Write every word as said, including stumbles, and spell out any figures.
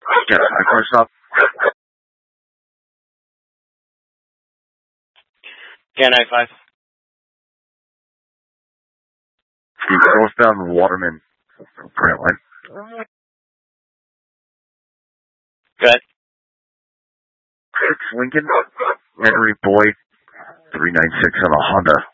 Get a high car stop. Yeah, nine five. Keep northbound Waterman. Grant line. Good. Six Lincoln. Henry Boyd. Three nine six on a Honda.